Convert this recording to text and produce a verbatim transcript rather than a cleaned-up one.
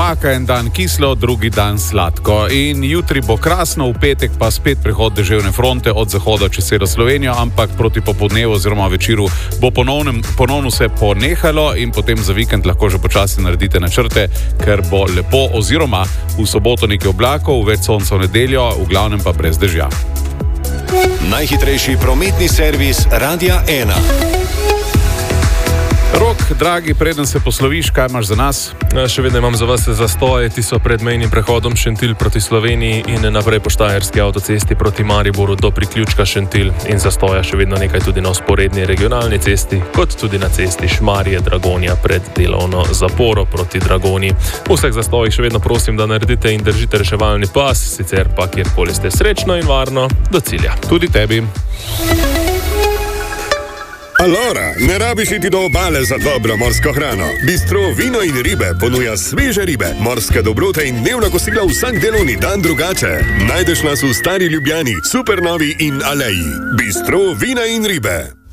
omaka, en dan kislo, drugi dan sladko. In jutri bo krasno, v petek pa spet prihod deževne fronte od zahoda čez celo Slovenijo, ampak proti popoldnevu oziroma večeru bo ponovnem, ponovno se ponehalo in potem za vikend lahko že počasi naredite načrte, ker bo lepo oziroma v soboto nekaj oblakov, več sonca v nedeljo, v glavnem pa brez dežja. Najhitrejši prometni servis Radia ena. Rok, dragi, preden se posloviš, kaj imaš za nas? Ja, še vedno imam za vas zastoje, ti so pred mejnim prehodom Šentilj proti Sloveniji in naprej po Štajerski avtocesti proti Mariboru do priključka Šentilj in zastoja še vedno nekaj tudi na vzporedni regionalni cesti, kot tudi na cesti Šmarje-Dragonja pred delovno zaporo proti Dragoni. V vseh zastojih še vedno prosim, da naredite in držite reševalni pas, sicer pa kjerkoli ste srečno in varno do cilja. Tudi tebi. Alora, ne rabiš iti do obale za dobro morsko hrano. Bistro Vino in ribe ponuja sveže ribe, morske dobrote in dnevna kosila vsak delovni dan drugače. Najdeš nas v Stari Ljubljani, Supernovi in Aleji. Bistro Vina in ribe.